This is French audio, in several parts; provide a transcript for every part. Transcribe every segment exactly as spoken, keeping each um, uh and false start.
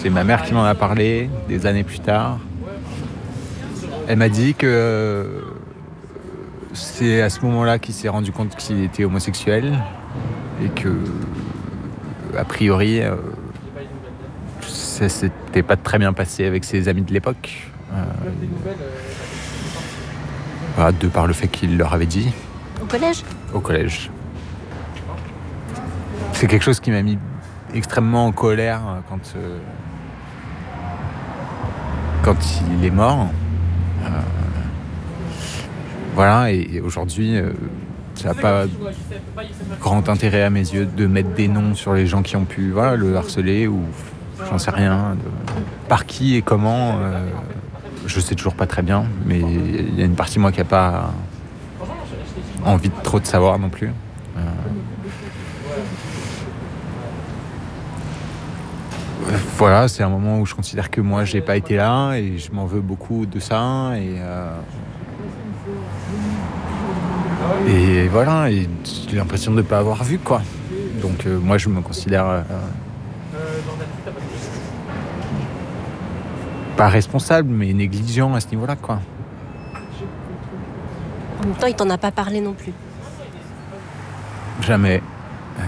c'est ma mère qui m'en a parlé des années plus tard. Elle m'a dit que c'est à ce moment-là qu'il s'est rendu compte qu'il était homosexuel et que, a priori, euh, ça s'était pas très bien passé avec ses amis de l'époque. Euh, voilà, de par le fait qu'il leur avait dit. Au collège ? Au collège. C'est quelque chose qui m'a mis extrêmement en colère quand, euh, quand il est mort. Euh, voilà, et, et aujourd'hui, euh, ça n'a pas grand intérêt à mes yeux de mettre des noms sur les gens qui ont pu voilà, le harceler ou j'en sais rien. De, par qui et comment, euh, je sais toujours pas très bien, mais il y a une partie de moi qui n'a pas envie de trop de savoir non plus. Euh, Voilà, c'est un moment où je considère que moi j'ai pas été là et je m'en veux beaucoup de ça et euh... et voilà, et j'ai l'impression de ne pas avoir vu quoi. Donc euh, moi je me considère euh... pas responsable mais négligent à ce niveau-là quoi. En même temps, il t'en a pas parlé non plus. Jamais. Euh...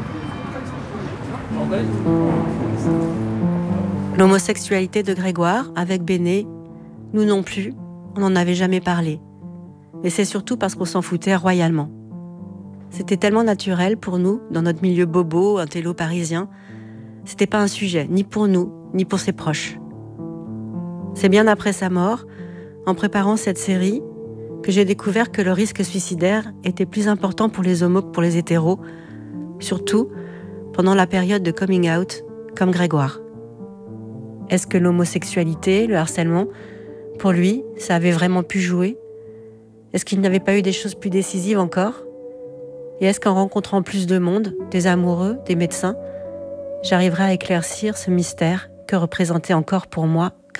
L'homosexualité de Grégoire, avec Béné, nous non plus, on n'en avait jamais parlé. Et c'est surtout parce qu'on s'en foutait royalement. C'était tellement naturel pour nous, dans notre milieu bobo, intello parisien. C'était pas un sujet, ni pour nous, ni pour ses proches. C'est bien après sa mort, en préparant cette série, que j'ai découvert que le risque suicidaire était plus important pour les homos que pour les hétéros, surtout pendant la période de coming out, comme Grégoire. Est-ce que l'homosexualité, le harcèlement, pour lui, ça avait vraiment pu jouer ? Est-ce qu'il n'y avait pas eu des choses plus décisives encore ? Et est-ce qu'en rencontrant plus de monde, des amoureux, des médecins, j'arriverai à éclaircir ce mystère que représentait encore pour moi Grégoire ?